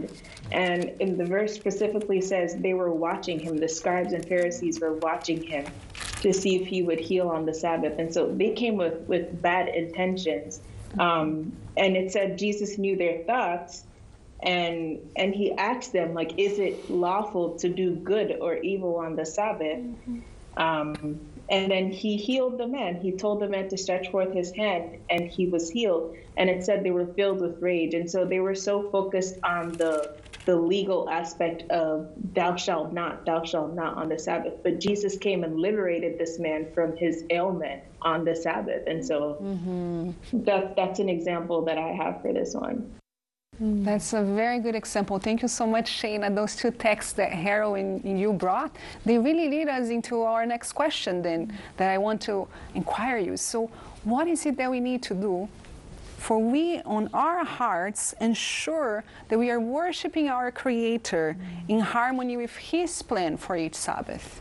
hand. And in the verse specifically says they were watching him. The scribes and Pharisees were watching him to see if he would heal on the Sabbath. And so they came with bad intentions. And it said Jesus knew their thoughts. And he asked them, like, is it lawful to do good or evil on the Sabbath? And then he healed the man. He told the man to stretch forth his hand, and he was healed. And it said they were filled with rage. And so they were so focused on the legal aspect of thou shalt not on the Sabbath. But Jesus came and liberated this man from his ailment on the Sabbath. And so that's an example that I have for this one. That's a very good example. Thank you so much, Shayna. Those two texts that Harold and you brought, they really lead us into our next question then that I want to inquire you. So what is it that we need to do for we on our hearts ensure that we are worshiping our Creator in harmony with His plan for each Sabbath?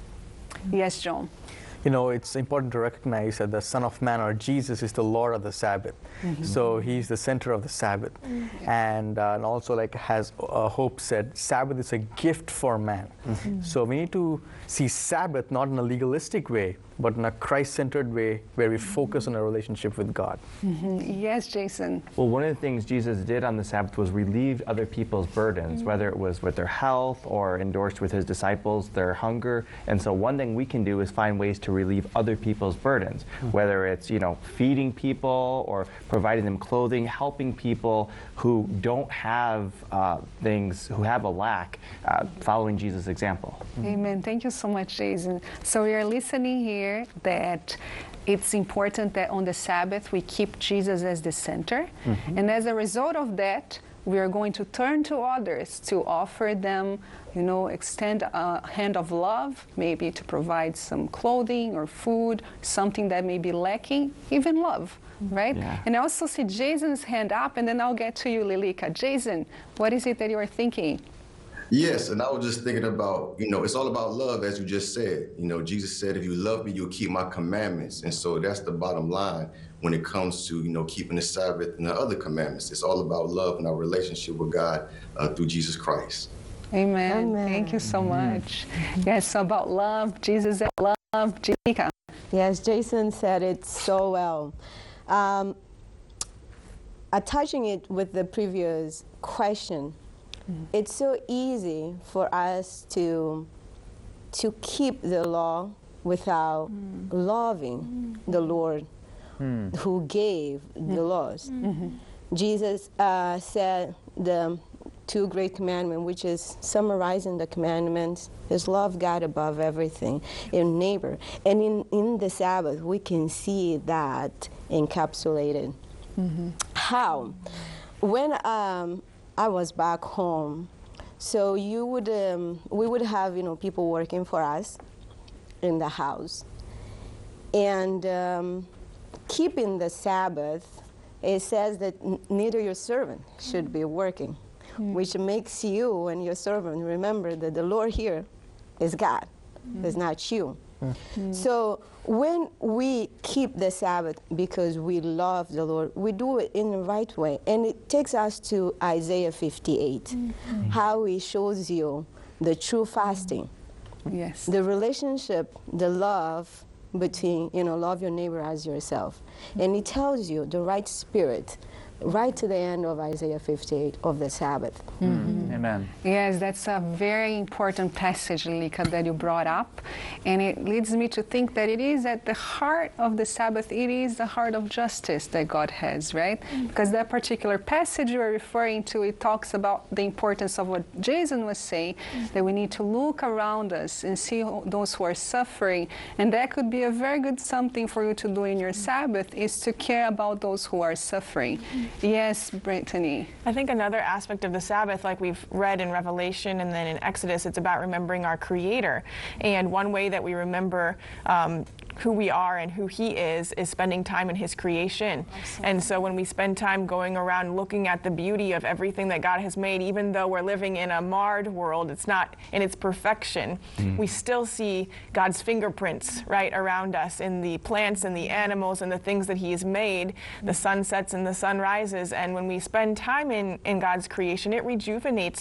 Yes, John. You know, it's important to recognize that the Son of Man, or Jesus, is the Lord of the Sabbath. So he's the center of the Sabbath. And also, like has Hope said, Sabbath is a gift for man. So we need to see Sabbath not in a legalistic way, but in a Christ-centered way where we focus on a relationship with God. Yes, Jason. Well, one of the things Jesus did on the Sabbath was relieve other people's burdens, whether it was with their health or endorsed with his disciples, their hunger. And so one thing we can do is find ways to relieve other people's burdens, whether it's, you know, feeding people or providing them clothing, helping people who don't have things, who have a lack, following Jesus' example. Amen. Thank you so much, Jason. So we are listening here that it's important that on the Sabbath we keep Jesus as the center. And as a result of that, we are going to turn to others to offer them, you know, extend a hand of love, maybe to provide some clothing or food, something that may be lacking, even love, right? Yeah. And I also see Jason's hand up, and then I'll get to you, Lilika. Jason, what is it that you are thinking? Yes, and I was just thinking about, you know, it's all about love, as you just said. You know, Jesus said, if you love me, you'll keep my commandments. And so that's the bottom line when it comes to, you know, keeping the Sabbath and the other commandments. It's all about love and our relationship with God through Jesus Christ. Amen. Amen. Thank you so much. Yes, so about love, Jesus and love, Janika. Yes, Jason said it so well. Attaching it with the previous question, it's so easy for us to keep the law without loving the Lord who gave the laws. Jesus said the two great commandments, which is summarizing the commandments, is love God above everything, and neighbor. And in the Sabbath, we can see that encapsulated. How? When I was back home, so we would have, you know, people working for us in the house, and keeping the Sabbath, it says that neither your servant should be working, which makes you and your servant remember that the Lord here is God, is not you. So when we keep the Sabbath because we love the Lord, we do it in the right way. And it takes us to Isaiah 58, how he shows you the true fasting. Yes. The relationship, the love between, you know, love your neighbor as yourself. And he tells you the right spirit right to the end of Isaiah 58 of the Sabbath. Amen. Yes, that's a very important passage, Lika, that you brought up. And it leads me to think that it is at the heart of the Sabbath, it is the heart of justice that God has, right? Because that particular passage you're referring to, it talks about the importance of what Jason was saying, that we need to look around us and see those who are suffering. And that could be a very good something for you to do in your Sabbath, is to care about those who are suffering. Yes, Brittany. I think another aspect of the Sabbath, like we've we've read in Revelation and then in Exodus, it's about remembering our Creator. And one way that we remember who we are and who He is spending time in His creation. Absolutely. And so when we spend time going around looking at the beauty of everything that God has made, even though we're living in a marred world, it's not in its perfection, we still see God's fingerprints right around us in the plants and the animals and the things that He has made, the sunsets and the sunrises. And when we spend time in God's creation, it rejuvenates